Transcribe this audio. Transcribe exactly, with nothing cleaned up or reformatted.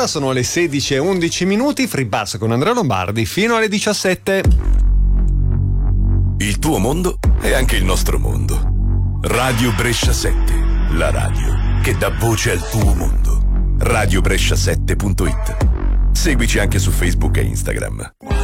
Ora sono le sedici e undici minuti, Free Pass con Andrea Lombardi fino alle diciassette. Il tuo mondo è anche il nostro mondo. Radio Brescia sette, la radio che dà voce al tuo mondo. radio brescia sette punto it. Seguici anche su Facebook e Instagram.